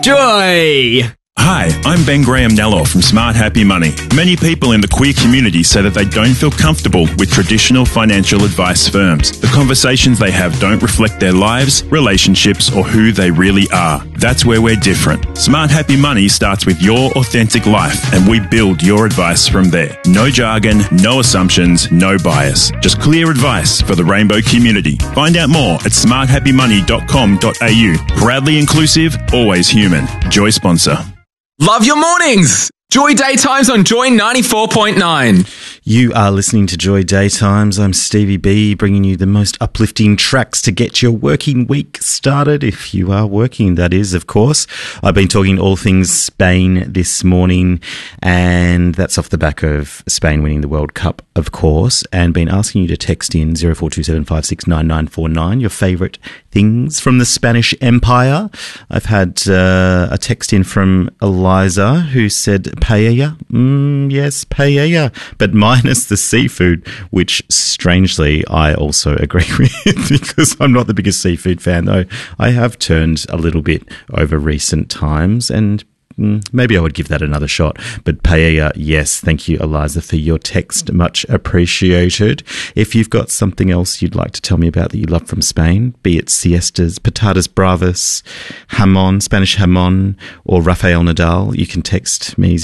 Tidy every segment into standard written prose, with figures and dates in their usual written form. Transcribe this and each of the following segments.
Joy! Hi, I'm Ben Graham Nello from Smart Happy Money. Many people in the queer community say that they don't feel comfortable with traditional financial advice firms. The conversations they have don't reflect their lives, relationships, or who they really are. That's where we're different. Smart Happy Money starts with your authentic life, and we build your advice from there. No jargon, no assumptions, no bias. Just clear advice for the rainbow community. Find out more at smarthappymoney.com.au. Proudly inclusive, always human. Joy sponsor. Love your mornings! Joy Daytimes on Joy 94.9. You are listening to Joy Daytimes. I'm Stevie B, bringing you the most uplifting tracks to get your working week started. If you are working, that is, of course. I've been talking all things Spain this morning, and that's off the back of Spain winning the World Cup, of course, and been asking you to text in 0427569949 your favourite things from the Spanish Empire. I've had a text in from Eliza who said paella. Yes, paella, but minus the seafood, which strangely I also agree with because I'm not the biggest seafood fan, though I have turned a little bit over recent times, and maybe I would give that another shot. But paella, yes, thank you, Eliza, for your text. Much appreciated. If you've got something else you'd like to tell me about that you love from Spain, be it siestas, patatas bravas, jamon, Spanish jamon, or Rafael Nadal, you can text me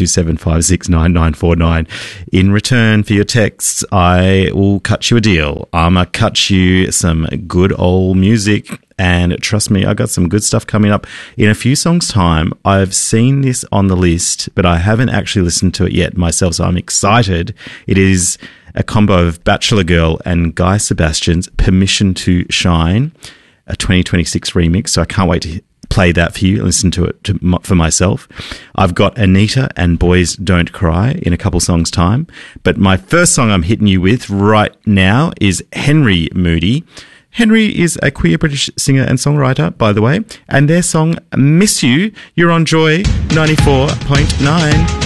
0427569949. In return for your texts, I will cut you a deal. I'ma cut you some good old music. And trust me, I got some good stuff coming up in a few songs' time. I've seen this on the list, but I haven't actually listened to it yet myself, so I'm excited. It is a combo of Bachelor Girl and Guy Sebastian's Permission to Shine, a 2026 remix, so I can't wait to play that for you and listen to it for myself. I've got Anita and Boys Don't Cry in a couple songs' time, but my first song I'm hitting you with right now is Henry Moody. Henry is a queer British singer and songwriter, by the way, and their song Miss You, you're on Joy 94.9.